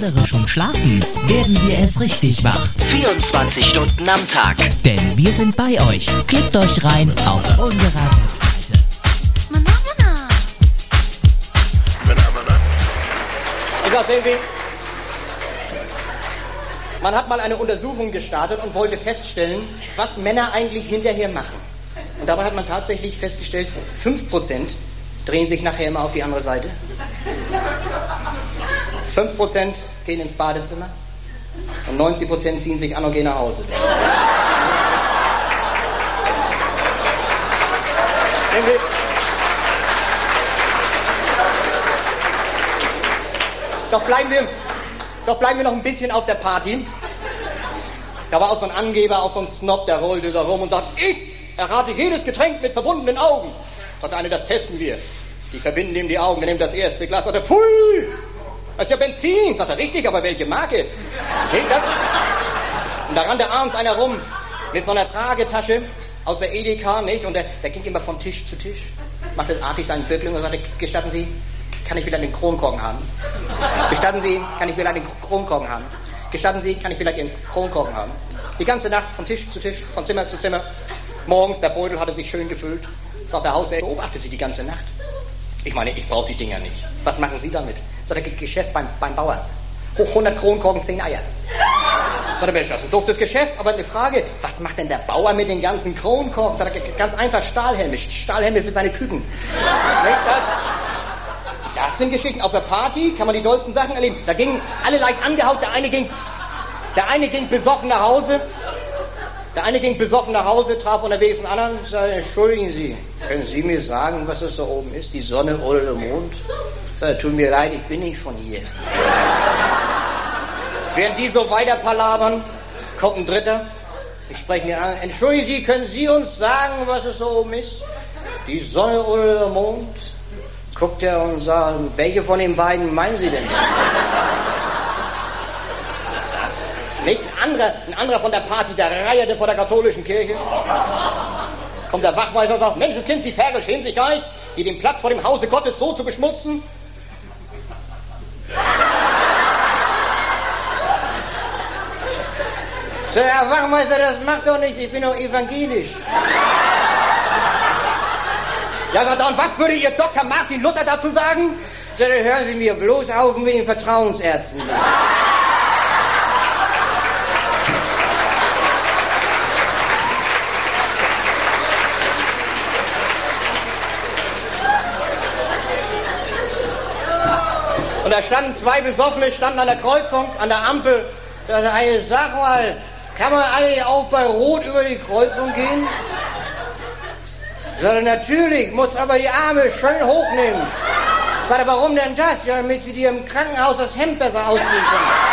andere schon schlafen, werden wir erst richtig wach. 24 Stunden am Tag. Denn wir sind bei euch. Klickt euch rein auf unserer Webseite. Sehen Sie, man hat mal eine Untersuchung gestartet und wollte feststellen, was Männer eigentlich hinterher machen. Und dabei hat man tatsächlich festgestellt, 5% drehen sich nachher immer auf die andere Seite. 5% gehen ins Badezimmer und 90% ziehen sich an und gehen nach Hause. Sehen Sie? Doch bleiben wir noch ein bisschen auf der Party. Da war auch so ein Angeber, auch so ein Snob, der rollte da rum und sagt, ich errate jedes Getränk mit verbundenen Augen. Sagte einer, das testen wir. Die verbinden ihm die Augen, der nimmt das erste Glas, sagt er, pfui, das ist ja Benzin. Sagt er, richtig, aber welche Marke? Und da rannte abends einer rum mit so einer Tragetasche aus der Edeka, nicht? Und der ging immer von Tisch zu Tisch, machte artig seinen Böckling und sagte, gestatten Sie, kann ich wieder den Kronkorken haben? Gestatten Sie, kann ich wieder den Kronkorken haben? Gestatten Sie, kann ich vielleicht den Kronkorken haben? Die ganze Nacht von Tisch zu Tisch, von Zimmer zu Zimmer. Morgens, der Beutel hatte sich schön gefüllt. Sagt der Hausherr, beobachte Sie die ganze Nacht. Ich meine, ich brauche die Dinger nicht. Was machen Sie damit? Sagt er, Geschäft beim Bauern. Hoch 100 Kronkorken, 10 Eier. Sagt er, Mensch, das ist ein duftes Geschäft, aber eine Frage, was macht denn der Bauer mit den ganzen Kronkorken? Sagt er, ganz einfach Stahlhelme für seine Küken. Das sind Geschichten. Auf der Party kann man die dollsten Sachen erleben. Da gingen alle leicht angehaut. Der eine ging besoffen nach Hause. Traf unterwegs einen anderen und sagte, entschuldigen Sie, können Sie mir sagen, was das da oben ist? Die Sonne oder der Mond? Sagt, tut mir leid, ich bin nicht von hier. Während die so weiter palabern, kommt ein Dritter. Ich spreche ihn an. Entschuldigen Sie, können Sie uns sagen, was es da oben ist? Die Sonne oder der Mond? Guckt er und sagt, welche von den beiden meinen Sie denn? Nicht ein anderer von der Party, der reierte vor der katholischen Kirche. Kommt der Wachmeister und sagt, Mensch, das Kind, Sie Ferkel, schämen sich gar nicht, hier den Platz vor dem Hause Gottes so zu beschmutzen. So, Herr Wachmeister, das macht doch nichts, ich bin doch evangelisch. Ja, sagt er, und was würde Ihr Dr. Martin Luther dazu sagen? So, dann hören Sie mir bloß auf mit den Vertrauensärzten. Und da standen zwei Besoffene, standen an der Kreuzung, an der Ampel. Da sagte eine, sag mal, kann man eigentlich auch bei Rot über die Kreuzung gehen? Sagt er, natürlich, muss aber die Arme schön hochnehmen. Sagt er, warum denn das? Ja, damit sie dir im Krankenhaus das Hemd besser ausziehen können.